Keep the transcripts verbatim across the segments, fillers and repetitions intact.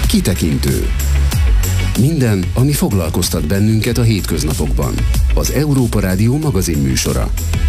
Kitekintő. Minden, ami foglalkoztat bennünket a hétköznapokban. Az Európa Rádió magazinműsora.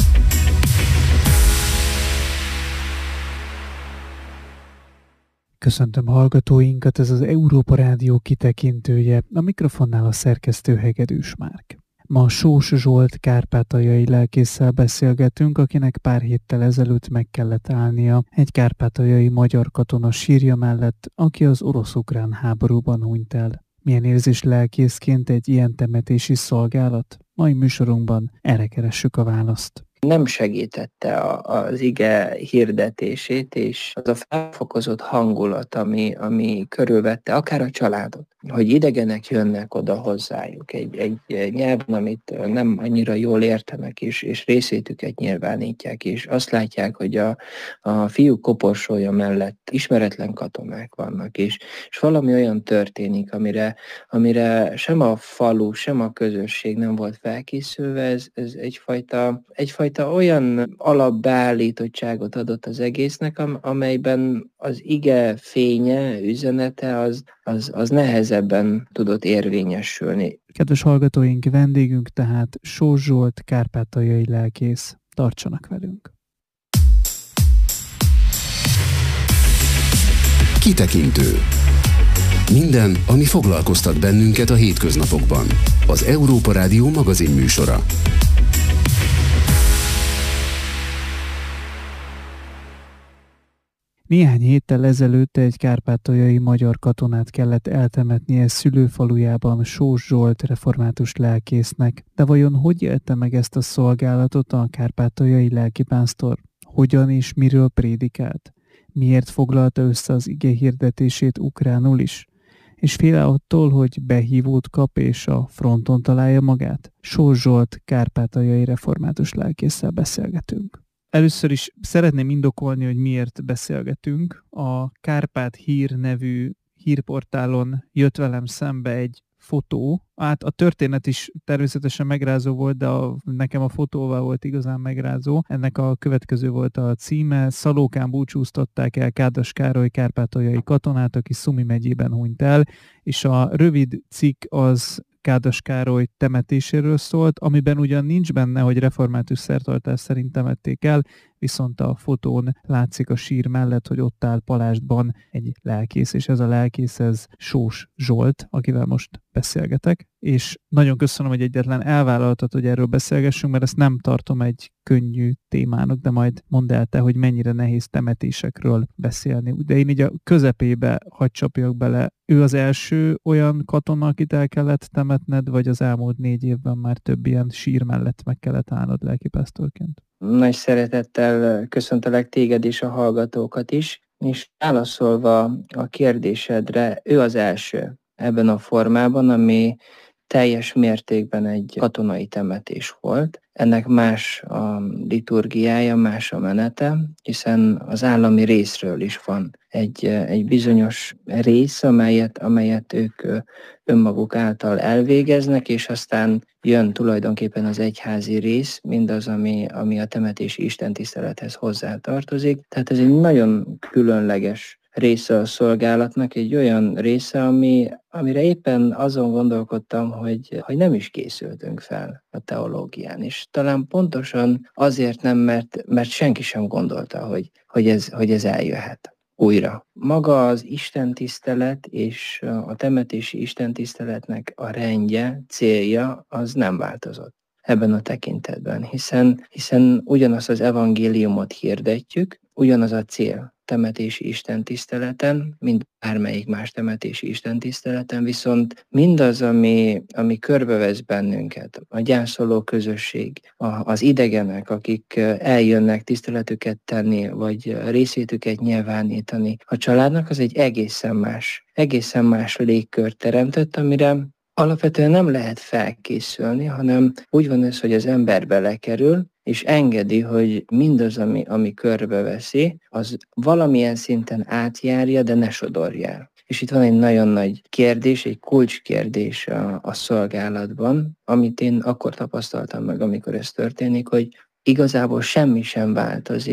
Köszöntöm hallgatóinkat, ez az Európa Rádió kitekintője, a mikrofonnál a szerkesztő Hegedűs Márk. Ma Sós Zsolt kárpátaljai lelkésszel beszélgetünk, akinek pár héttel ezelőtt meg kellett állnia egy kárpátaljai magyar katona sírja mellett, aki az orosz-ukrán háborúban hunyt el. Milyen érzés lelkészként egy ilyen temetési szolgálat? Mai műsorunkban erre keressük a választ. Nem segítette a, az ige hirdetését, és az a felfokozott hangulat, ami, ami körülvette akár a családot, hogy idegenek jönnek oda hozzájuk egy, egy nyelven, amit nem annyira jól értenek, és, és részétüket nyilvánítják, és azt látják, hogy a, a fiúk koporsója mellett ismeretlen katonák vannak, és, és valami olyan történik, amire, amire sem a falu, sem a közösség nem volt felkészülve, ez, ez egyfajta, egyfajta olyan alapbeállítottságot adott az egésznek, amelyben az ige fénye, üzenete az, az, az nehezebben tudott érvényesülni. Kedves hallgatóink, vendégünk tehát Sós Zsolt kárpátaljai lelkész. Tartsanak velünk! Kitekintő. Minden, ami foglalkoztat bennünket a hétköznapokban. Az Európa Rádió magazinműsora. Néhány héttel ezelőtt egy kárpátaljai magyar katonát kellett eltemetnie szülőfalujában Sós Zsolt református lelkésznek. De vajon hogy élte meg ezt a szolgálatot a kárpátaljai lelkipásztor? Hogyan és miről prédikált? Miért foglalta össze az ige hirdetését ukránul is? És fél attól, hogy behívót kap és a fronton találja magát? Sós Zsolt kárpátaljai református lelkésszel beszélgetünk. Először is szeretném indokolni, hogy miért beszélgetünk. A Kárpát Hír nevű hírportálon jött velem szembe egy fotó. Hát a történet is természetesen megrázó volt, de a, nekem a fotóval volt igazán megrázó. Ennek a következő volt a címe: Szalókán búcsúztatták el Kádas Károly kárpátaljai katonát, aki Szumi megyében hunyt el, és a rövid cikk az Kádas Károly temetéséről szólt, amiben ugyan nincs benne, hogy református szertartás szerint temették el, viszont a fotón látszik a sír mellett, hogy ott áll palástban egy lelkész, és ez a lelkész, ez Sós Zsolt, akivel most beszélgetek, és nagyon köszönöm, hogy egyetlen elvállaltad, hogy erről beszélgessünk, mert ezt nem tartom egy könnyű témának, de majd mondd el te, hogy mennyire nehéz temetésekről beszélni. De én így a közepébe hadd csapjak bele. Ő az első olyan katona, akit el kellett temetned, vagy az elmúlt négy évben már több ilyen sír mellett meg kellett állnod lelkipásztorként? Nagy szeretettel köszöntelek téged és a hallgatókat is, és válaszolva a kérdésedre, ő az első ebben a formában, ami teljes mértékben egy katonai temetés volt. Ennek más a liturgiája, más a menete, hiszen az állami részről is van egy, egy bizonyos rész, amelyet, amelyet ők önmaguk által elvégeznek, és aztán jön tulajdonképpen az egyházi rész, mindaz, ami, ami a temetési istentisztelethez hozzátartozik. Tehát ez egy nagyon különleges része a szolgálatnak, egy olyan része, ami, amire éppen azon gondolkodtam, hogy, hogy nem is készültünk fel a teológián. És talán pontosan azért nem, mert, mert senki sem gondolta, hogy, hogy, ez, hogy ez eljöhet újra. Maga az istentisztelet és a temetési istentiszteletnek a rendje, célja az nem változott ebben a tekintetben, hiszen, hiszen ugyanaz az evangéliumot hirdetjük, ugyanaz a cél temetési istentiszteleten, mint bármelyik más temetési istentiszteleten, viszont mindaz, ami, ami körbevesz bennünket, a gyászoló közösség, a, az idegenek, akik eljönnek tiszteletüket tenni, vagy részvétüket nyilvánítani, a családnak, az egy egészen más, egészen más légkört teremtett, amire alapvetően nem lehet felkészülni, hanem úgy van ez, hogy az ember belekerül, és engedi, hogy mindaz, ami, ami körbeveszi, az valamilyen szinten átjárja, de ne sodorja. És itt van egy nagyon nagy kérdés, egy kulcskérdés a, a szolgálatban, amit én akkor tapasztaltam meg, amikor ez történik, hogy igazából semmi sem változik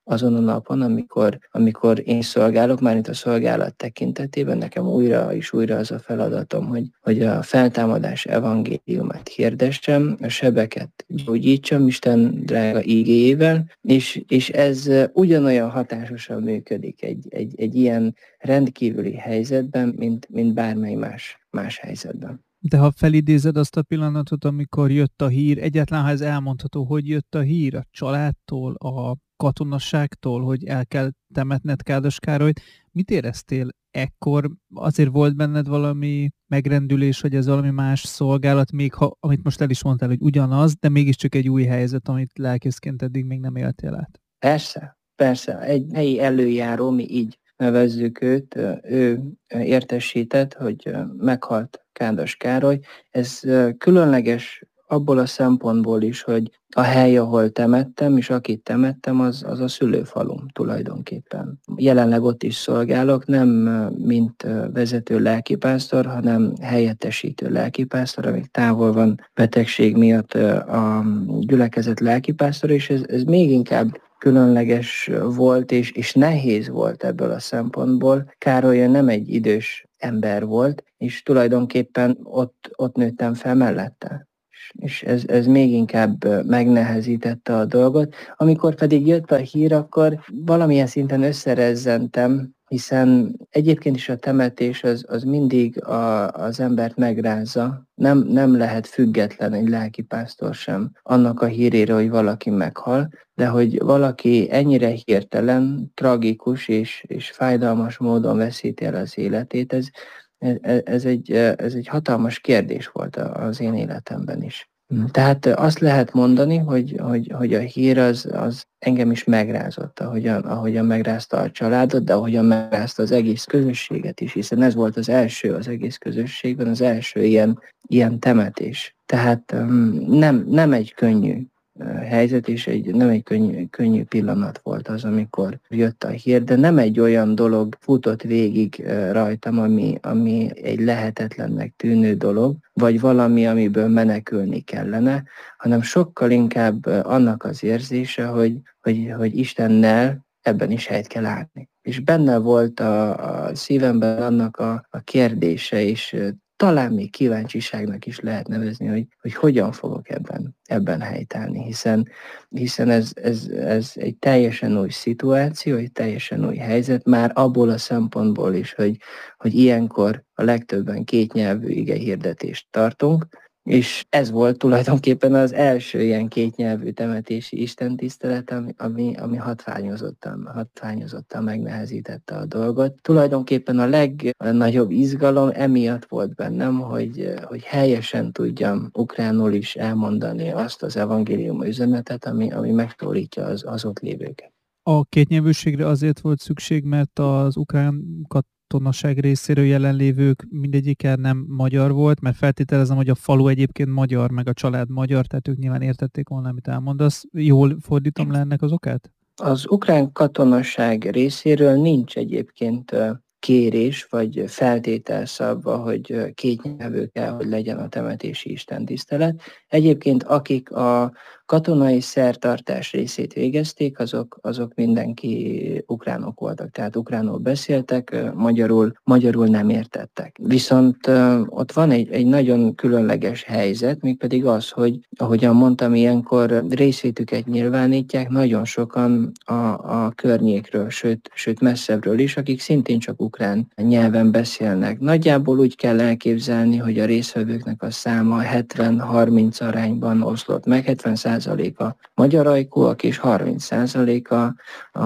azon a napon, amikor, amikor én szolgálok, mármint a szolgálat tekintetében, nekem újra és újra az a feladatom, hogy, hogy a feltámadás evangéliumát hirdessem, a sebeket gyógyítsam Isten drága ígéjével, és, és ez ugyanolyan hatásosan működik egy, egy, egy ilyen rendkívüli helyzetben, mint, mint bármely más, más helyzetben. De ha felidézed azt a pillanatot, amikor jött a hír, egyáltalán ha ez elmondható, hogy jött a hír a családtól, a katonasságtól, hogy el kell temetned Kádos Károlyt, mit éreztél ekkor? Azért volt benned valami megrendülés, hogy ez valami más szolgálat, még ha, amit most el is mondtál, hogy ugyanaz, de mégiscsak egy új helyzet, amit lelkészként eddig még nem éltél át? Persze, persze. Egy helyi előjáró, mi így nevezzük őt, ő értesített, hogy meghalt Kádos Károly. Ez különleges abból a szempontból is, hogy a hely, ahol temettem, és akit temettem, az, az a szülőfalum tulajdonképpen. Jelenleg ott is szolgálok, nem mint vezető lelkipásztor, hanem helyettesítő lelkipásztor, amíg távol van betegség miatt a gyülekezet lelkipásztor, és ez, ez még inkább különleges volt, és, és nehéz volt ebből a szempontból. Károly nem egy idős ember volt, és tulajdonképpen ott, ott nőttem fel mellette. És ez, ez még inkább megnehezítette a dolgot. Amikor pedig jött a hír, akkor valamilyen szinten összerezzentem, hiszen egyébként is a temetés az, az mindig a, az embert megrázza. Nem, nem lehet független egy lelkipásztor sem annak a hírére, hogy valaki meghal, de hogy valaki ennyire hirtelen, tragikus és, és fájdalmas módon veszíti el az életét, ez, ez, ez, egy, ez egy hatalmas kérdés volt az én életemben is. Tehát azt lehet mondani, hogy, hogy, hogy a hír az, az engem is megrázott, ahogyan, ahogyan megrázta a családot, de ahogyan megrázta az egész közösséget is, hiszen ez volt az első az egész közösségben, az első ilyen, ilyen temetés. Tehát nem, nem egy könnyű helyzet, és egy, nem egy könnyű, könnyű pillanat volt az, amikor jött a hír, de nem egy olyan dolog futott végig rajtam, ami, ami egy lehetetlennek tűnő dolog, vagy valami, amiből menekülni kellene, hanem sokkal inkább annak az érzése, hogy, hogy, hogy Istennel ebben is helyt kell állni. És benne volt a, a szívemben annak a, a kérdése, és talán még kíváncsiságnak is lehet nevezni, hogy, hogy hogyan fogok ebben, ebben helytállni, hiszen, hiszen ez, ez, ez egy teljesen új szituáció, egy teljesen új helyzet, már abból a szempontból is, hogy, hogy ilyenkor a legtöbben kétnyelvű igehirdetést tartunk, és ez volt tulajdonképpen az első ilyen kétnyelvű temetési istentisztelet, ami, ami, ami hatványozottan, hatványozottan megnehezítette a dolgot. Tulajdonképpen a legnagyobb izgalom emiatt volt bennem, hogy, hogy helyesen tudjam ukránul is elmondani azt az evangélium üzenetet, ami, ami megszólítja az, az ott lévőket. A kétnyelvűségre azért volt szükség, mert az ukrán katonaság részéről jelenlévők mindegyike nem magyar volt, mert feltételezem, hogy a falu egyébként magyar, meg a család magyar, tehát ők nyilván értették volna, amit elmondasz. Jól fordítom le ennek az okát? Az ukrán katonaság részéről nincs egyébként kérés, vagy feltétel szabva, hogy kétnyelvű kell, hogy legyen a temetési istentisztelet. Egyébként akik a katonai szertartás részét végezték, azok, azok mindenki ukránok voltak, tehát ukránul beszéltek, magyarul, magyarul nem értettek. Viszont ott van egy, egy nagyon különleges helyzet, mégpedig az, hogy ahogyan mondtam, ilyenkor részvétüket nyilvánítják nagyon sokan a, a környékről, sőt, sőt messzebbről is, akik szintén csak ukrán nyelven beszélnek. Nagyjából úgy kell elképzelni, hogy a résztvevőknek a száma hetven harminc arányban oszlott meg, hetven százaléka magyar ajkúak, és harminc százaléka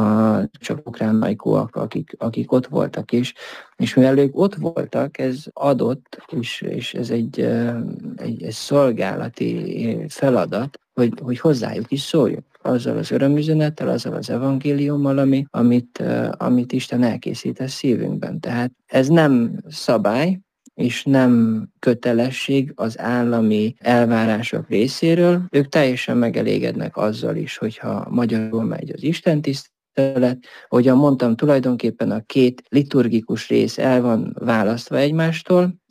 a csak ukrán ajkúak, akik, akik ott voltak is. És mivel ők ott voltak, ez adott, és, és ez egy, egy, egy szolgálati feladat, hogy, hogy hozzájuk is szóljunk. Azzal az örömüzenettel, azzal az evangéliummal, ami, amit, amit Isten elkészít szívünkben. Tehát ez nem szabály, és nem kötelesség az állami elvárások részéről. Ők teljesen megelégednek azzal is, hogyha magyarul megy az istentisztelet. Ahogyan mondtam, tulajdonképpen a két liturgikus rész el van választva egymástól,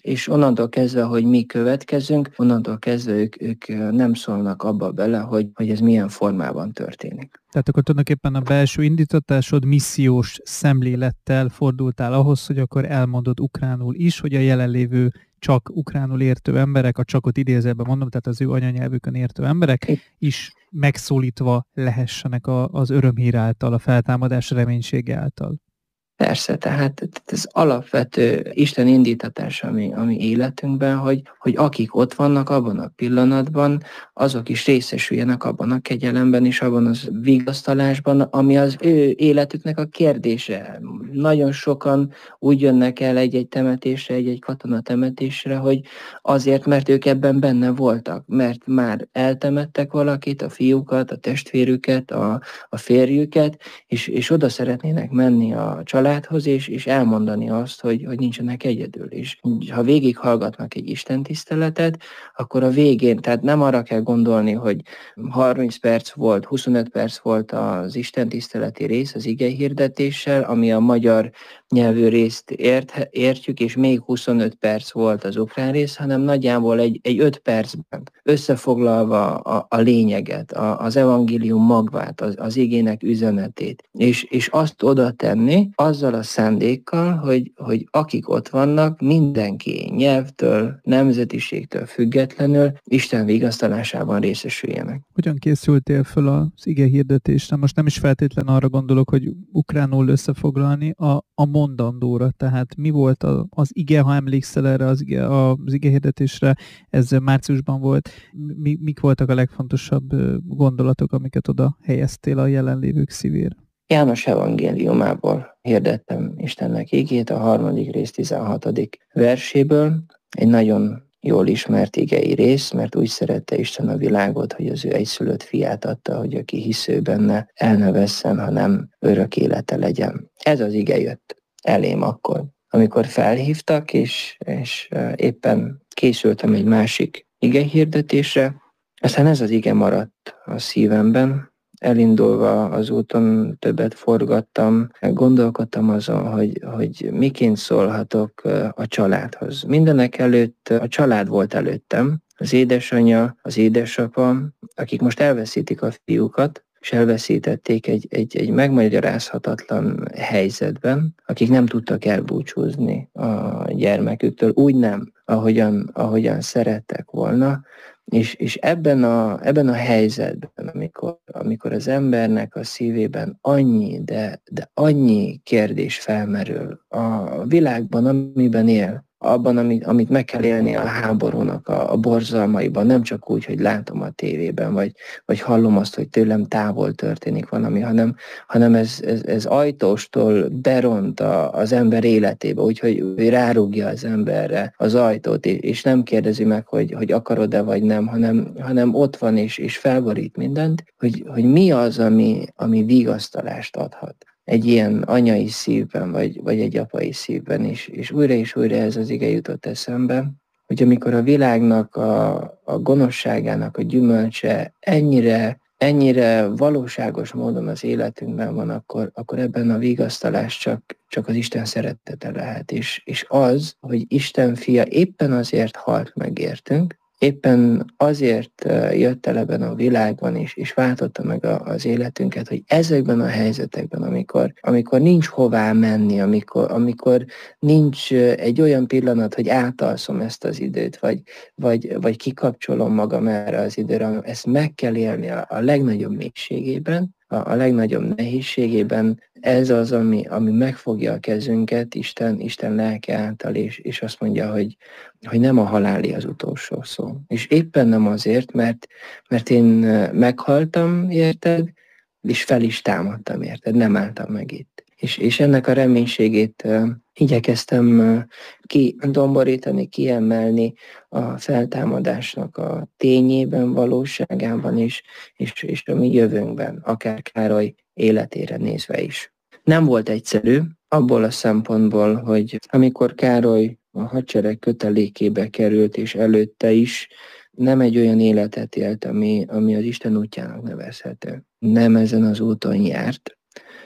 és onnantól kezdve, hogy mi következünk, onnantól kezdve ők, ők nem szólnak abba bele, hogy, hogy ez milyen formában történik. Tehát akkor tulajdonképpen a belső indítatásod missziós szemlélettel fordultál ahhoz, hogy akkor elmondod ukránul is, hogy a jelenlévő csak ukránul értő emberek, a csakot idézőben mondom, tehát az ő anyanyelvükön értő emberek is megszólítva lehessenek a, az örömhír által, a feltámadás reménysége által. Persze, tehát ez alapvető Isten indítatás a mi, a mi életünkben, hogy, hogy akik ott vannak abban a pillanatban, azok is részesüljenek abban a kegyelemben és abban az vigasztalásban, ami az ő életüknek a kérdése. Nagyon sokan úgy jönnek el egy-egy temetésre, egy-egy katona temetésre, hogy azért, mert ők ebben benne voltak, mert már eltemettek valakit, a fiúkat, a testvérüket, a, a férjüket, és, és oda szeretnének menni a család, családhoz, és, és elmondani azt, hogy, hogy nincsenek egyedül. És ha végighallgatnak egy istentiszteletet, akkor a végén, tehát nem arra kell gondolni, hogy harminc perc volt, huszonöt perc volt az istentiszteleti rész az igehirdetéssel, ami a magyar nyelvű részt ért, értjük, és még huszonöt perc volt az ukrán rész, hanem nagyjából egy, egy öt percben összefoglalva a, a lényeget, a, az evangélium magvát, az, az igének üzenetét, és, és azt oda tenni, azzal a szándékkal, hogy, hogy akik ott vannak, mindenki nyelvtől, nemzetiségtől függetlenül Isten vigasztalásában részesüljenek. Hogyan készültél föl az igehirdetésre? Most nem is feltétlen arra gondolok, hogy ukránul összefoglalni a, a mondandóra, tehát mi volt a, az ige, ha emlékszel erre az ige, az igehirdetésre, ez márciusban volt, mi, mik voltak a legfontosabb gondolatok, amiket oda helyeztél a jelenlévők szívére? János evangéliumából hirdettem Istennek igét, a harmadik rész tizenhatodik verséből, egy nagyon jól ismert igei rész, mert úgy szerette Isten a világot, hogy az ő egyszülött fiát adta, hogy aki hisző benne, el ne vesszen, hanem örök élete legyen. Ez az ige jött elém akkor, amikor felhívtak, és, és éppen készültem egy másik igehirdetésre, aztán ez az ige maradt a szívemben. Elindulva az úton többet forgattam, gondolkodtam azon, hogy, hogy miként szólhatok a családhoz. Mindenek előtt a család volt előttem, az édesanyja, az édesapa, akik most elveszítik a fiúkat, és elveszítették egy, egy, egy megmagyarázhatatlan helyzetben, akik nem tudtak elbúcsúzni a gyermeküktől, úgy nem, ahogyan, ahogyan szerettek volna. És, és ebben, a, ebben a helyzetben, amikor, amikor az embernek a szívében annyi, de, de annyi kérdés felmerül a világban, amiben él, abban, amit, amit meg kell élni a háborúnak a, a borzalmaiban, nem csak úgy, hogy látom a tévében, vagy, vagy hallom azt, hogy tőlem távol történik valami, hanem, hanem ez, ez, ez ajtóstól beront a, az ember életébe, úgyhogy rárúgja az emberre az ajtót, és nem kérdezi meg, hogy, hogy akarod-e vagy nem, hanem, hanem ott van és, és felborít mindent, hogy, hogy mi az, ami, ami vigasztalást adhat egy ilyen anyai szívben, vagy, vagy egy apai szívben is. És újra és újra ez az ige jutott eszembe, hogy amikor a világnak a, a gonoszságának a gyümölcse ennyire, ennyire valóságos módon az életünkben van, akkor, akkor ebben a vigasztalás csak, csak az Isten szeretete lehet. És, és az, hogy Isten fia éppen azért halt meg értünk, éppen azért jött el ebben a világban is, és váltotta meg a, az életünket, hogy ezekben a helyzetekben, amikor, amikor nincs hová menni, amikor, amikor nincs egy olyan pillanat, hogy átalszom ezt az időt, vagy, vagy, vagy kikapcsolom magam erre az időre, ezt meg kell élni a, a legnagyobb mélységében, a, a legnagyobb nehézségében. Ez az, ami, ami megfogja a kezünket Isten, Isten lelke által, és, és azt mondja, hogy, hogy nem a haláli az utolsó szó. És éppen nem azért, mert, mert én meghaltam, érted, és fel is támadtam, érted, nem álltam meg itt. És, és ennek a reménységét uh, igyekeztem uh, kidomborítani, kiemelni a feltámadásnak a tényében, valóságában is, és, és a mi jövőnkben, akár Károly életére nézve is. Nem volt egyszerű, abból a szempontból, hogy amikor Károly a hadsereg kötelékébe került, és előtte is, nem egy olyan életet élt, ami, ami az Isten útjának nevezhető. Nem ezen az úton járt.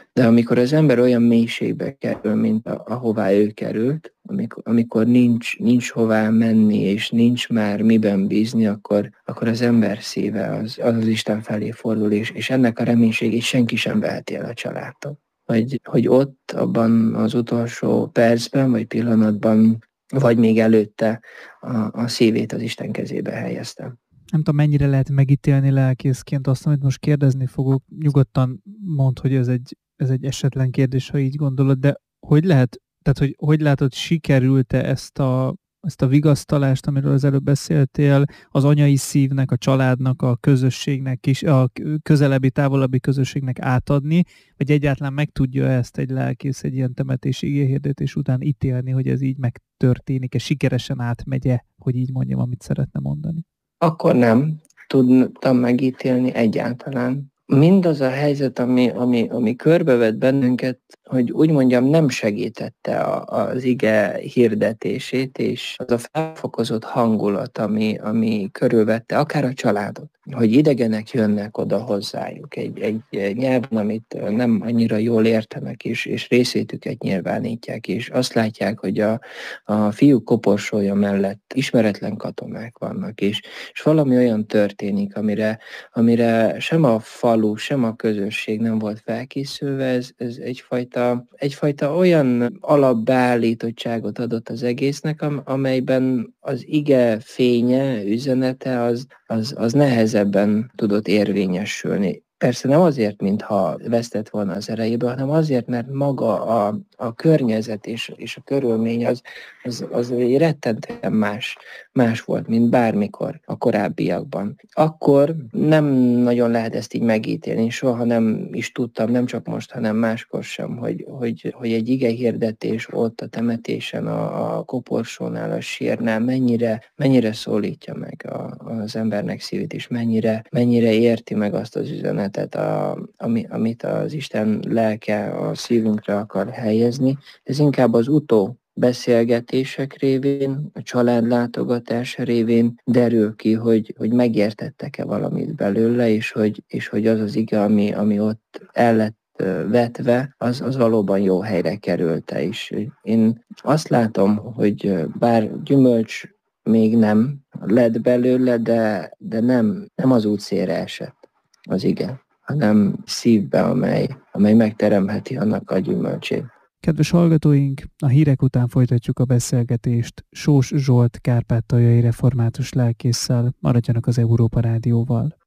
De amikor az ember olyan mélységbe kerül, mint a, ahová ő került, amikor, amikor nincs, nincs hová menni, és nincs már miben bízni, akkor, akkor az ember szíve az, az, az Isten felé fordul, és, és ennek a reménységét senki sem veheti el a családtól. Hogy, hogy ott, abban az utolsó percben, vagy pillanatban, vagy még előtte a, a szívét az Isten kezébe helyeztem. Nem tudom, mennyire lehet megítélni lelkészként azt, amit most kérdezni fogok. Nyugodtan mondd, hogy ez egy, ez egy esetlen kérdés, ha így gondolod, de hogy lehet, tehát hogy, hogy látod, sikerült-e ezt a, ezt a vigasztalást, amiről az előbb beszéltél, az anyai szívnek, a családnak, a közösségnek is, a közelebbi, távolabbi közösségnek átadni, vagy egyáltalán meg tudja ezt egy lelkész egy ilyen temetési igéhirdetés után ítélni, hogy ez így megtörténik-e, sikeresen átmegye, hogy így mondjam, amit szeretne mondani? Akkor nem tudtam megítélni egyáltalán. Mindaz a helyzet, ami, ami, ami körbevett bennünket, hogy úgy mondjam, nem segítette a, az ige hirdetését, és az a felfokozott hangulat, ami, ami körülvette akár a családot, hogy idegenek jönnek oda hozzájuk egy, egy nyelven, amit nem annyira jól értenek, és, és részvétüket nyilvánítják, és azt látják, hogy a, a fiúk koporsója mellett ismeretlen katonák vannak, és, és valami olyan történik, amire, amire sem a falu, sem a közösség nem volt felkészülve, ez, ez egyfajta egyfajta olyan alapbeállítottságot adott az egésznek, amelyben az ige fénye, üzenete az, az, az nehezebben tudott érvényesülni. Persze nem azért, mintha vesztett volna az erejéből, hanem azért, mert maga a, a környezet és, és a körülmény az, az, az rettentően más, más volt, mint bármikor a korábbiakban. Akkor nem nagyon lehet ezt így megítélni, soha nem is tudtam, nem csak most, hanem máskor sem, hogy, hogy, hogy egy igehirdetés ott a temetésen, a, a koporsónál, a sírnál mennyire, mennyire szólítja meg a, az embernek szívét, és mennyire, mennyire érti meg azt az üzenetet, A, ami, amit az Isten lelke a szívünkre akar helyezni. Ez inkább az utó beszélgetések révén, a családlátogatás révén derül ki, hogy, hogy megértettek-e valamit belőle, és hogy, és hogy az az ige, ami, ami ott el lett vetve, az, az valóban jó helyre került-e is. Én azt látom, hogy bár gyümölcs még nem lett belőle, de, de nem, nem az útszélre esett az ige, hanem szívbe, amely, amely megteremheti annak a gyümölcsét. Kedves hallgatóink, a hírek után folytatjuk a beszélgetést Sós Zsolt kárpátaljai református lelkésszel. Maradjanak az Európa Rádióval.